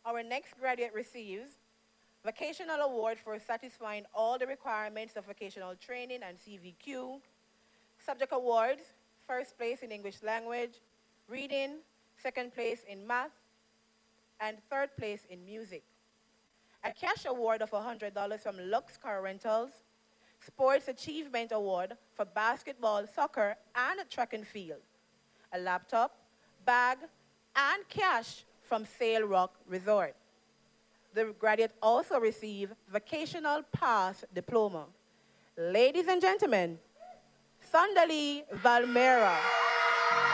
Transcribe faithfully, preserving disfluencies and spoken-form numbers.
Our next graduate receives Vocational Award for satisfying all the requirements of vocational training and C V Q. Subject awards, first place in English language, reading, second place in math, and third place in music. A cash award of one hundred dollars from Lux Car Rentals, Sports Achievement Award for basketball, soccer, and track and field. A laptop, bag, and cash from Sail Rock Resort. The graduate also received Vocational Pass Diploma. Ladies and gentlemen, Sandali Valmera.